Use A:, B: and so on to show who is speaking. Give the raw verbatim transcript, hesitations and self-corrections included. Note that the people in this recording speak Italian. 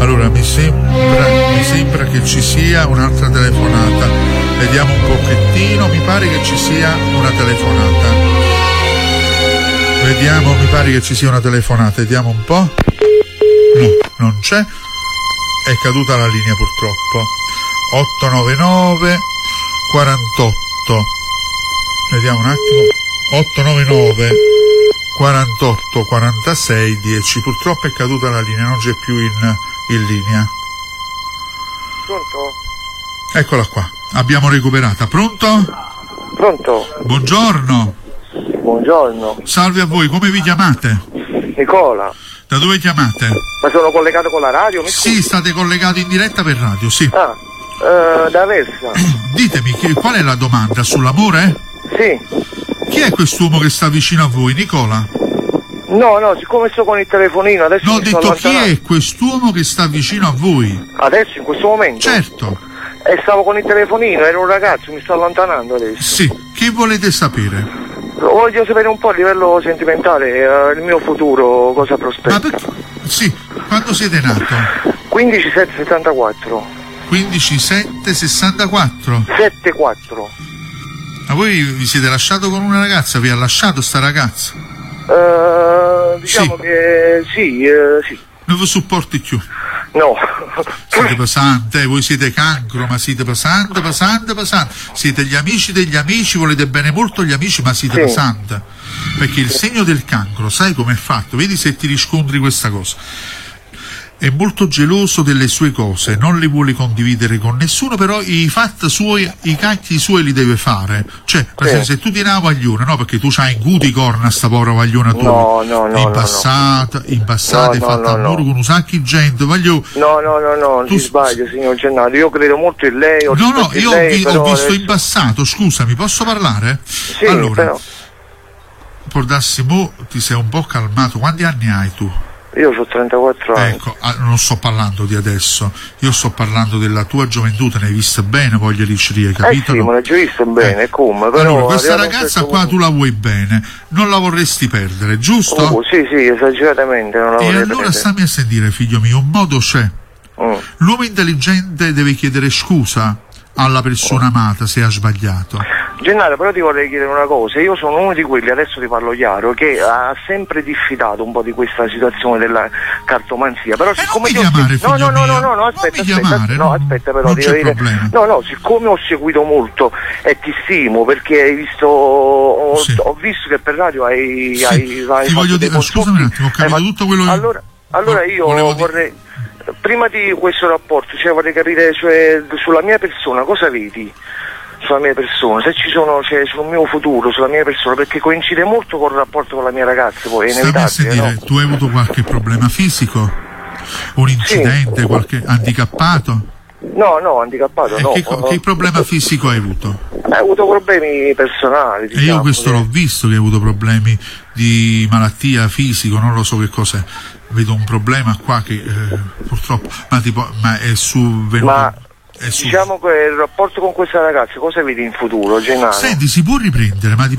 A: Allora, mi sembra, mi sembra che ci sia un'altra telefonata. Vediamo un pochettino, mi pare che ci sia una telefonata. Vediamo, mi pare che ci sia una telefonata, vediamo un po'. No, non c'è. È caduta la linea purtroppo. otto nove nove quarantotto. Vediamo un attimo. otto nove nove quarantotto quarantasei dieci. Purtroppo è caduta la linea, non c'è più in, in linea.
B: Pronto?
A: Eccola qua, abbiamo recuperata. Pronto?
B: Pronto?
A: Buongiorno.
B: Buongiorno.
A: Salve a voi, come vi chiamate?
B: Nicola.
A: Da dove chiamate?
B: Ma sono collegato con la radio? Mi
A: Sì, state collegati in diretta per radio, sì.
B: Ah, eh, da Versa.
A: Ditemi, che, qual è la domanda? Sull'amore?
B: Sì.
A: Chi è quest'uomo che sta vicino a voi, Nicola?
B: No, no, siccome sto con il telefonino adesso
A: No, ho
B: mi sto
A: detto chi
B: allontanando.
A: è quest'uomo che sta vicino a voi?
B: Adesso, in questo momento?
A: Certo.
B: E stavo con il telefonino, ero un ragazzo, mi sto allontanando adesso.
A: Sì, che volete sapere?
B: Voglio sapere un po' a livello sentimentale, eh, il mio futuro, cosa prospetta.
A: Ma perché? Sì, quando siete nato?
B: quindici sette settantaquattro.
A: quindici sette sessantaquattro?
B: sette quattro.
A: Ma voi vi siete lasciato con una ragazza? Vi ha lasciato sta ragazza?
B: Uh, diciamo
A: Sì.
B: che sì, eh, sì.
A: Non vi supporti più.
B: No.
A: Siete pesante, voi siete cancro, ma siete pesante, pesante, pesante. Siete gli amici degli amici, volete bene molto gli amici, ma siete
B: Sì.
A: pesante. Perché il segno del cancro, sai com'è fatto? Vedi se ti riscontri questa cosa. È molto geloso delle sue cose, non le vuole condividere con nessuno, però i fatti suoi, i cacchi suoi li deve fare. Cioè, per
B: Sì.
A: esempio, se tu tieni una vagliona, no? Perché tu c'hai in cuti corna sta povera vagliona tua.
B: No, no, no,
A: In
B: no,
A: passato, in passato
B: No,
A: hai
B: no,
A: fatto
B: no,
A: amore
B: no.
A: con un sacco di gente, voglio...
B: No, no, no, no,
A: Tu-
B: si sbaglia, signor Gennaro. Io credo molto in lei. Ho
A: No, no,
B: rispetto in
A: io ho,
B: lei,
A: vi-
B: però
A: ho visto
B: adesso-
A: in passato, scusami, posso parlare?
B: Sì,
A: allora,
B: però
A: può darsi, mo ti sei un po' calmato. Quanti anni hai tu?
B: io ho trentaquattro anni.
A: Ecco, ah, non sto parlando di adesso, io sto parlando della tua gioventù, te ne hai vista bene, voglia diceria,
B: Eh
A: capito?
B: sì, me l'ho già visto bene,
A: Eh.
B: come, però...
A: Allora, questa
B: arrivato a un
A: ragazza
B: certo
A: qua
B: punto-
A: tu la vuoi bene, non la vorresti perdere, giusto?
B: Oh, sì, sì, esageratamente, non la
A: E
B: vorrei
A: allora
B: prendere.
A: stammi a sentire, figlio mio, un modo c'è.
B: Mm.
A: L'uomo intelligente deve chiedere scusa alla persona amata se ha sbagliato.
B: Gennaro, però ti vorrei chiedere una cosa, io sono uno di quelli, adesso ti parlo chiaro, che ha sempre diffidato un po' di questa situazione della cartomanzia, però
A: Eh, non
B: siccome
A: mi
B: io-
A: chiamare,
B: no,
A: figlio
B: no, no, no,
A: mio,
B: no, no,
A: non
B: aspetta,
A: mi
B: aspetta,
A: chiamare,
B: no,
A: non-
B: aspetta però,
A: non
B: ti
A: c'è
B: devo dire-
A: problema.
B: no, no, siccome ho seguito molto e ti stimo, perché hai visto, ho,
A: Sì.
B: ho visto che per radio hai,
A: Sì,
B: hai, hai
A: ti
B: fatto
A: voglio
B: dei
A: dire, scusami un attimo, ho
B: hai
A: capito
B: fatto-
A: tutto quello che...
B: allora, allora io
A: volevo dire-
B: vorrei, prima di questo rapporto, cioè vorrei capire, cioè, sulla mia persona, cosa vedi? Sulla mia persona, se ci sono, cioè, sul mio futuro, sulla mia persona, perché coincide molto col rapporto con la mia ragazza, poi è
A: Stammi a
B: inevitabile,
A: sentire,
B: no?
A: tu hai avuto qualche problema fisico? Un incidente, qualche handicappato?
B: No, no, handicappato
A: E
B: no.
A: che, co- che problema fisico hai avuto?
B: Hai avuto problemi personali,
A: E io
B: diciamo,
A: questo
B: che-
A: l'ho visto che hai avuto problemi di malattia fisico, non lo so che cos'è. Vedo un problema qua che eh, purtroppo, ma, tipo, ma è su venuto.
B: Ma
A: è su-
B: diciamo che il rapporto con questa ragazza, cosa vedi in futuro, Gennaro?
A: Senti, si può riprendere, ma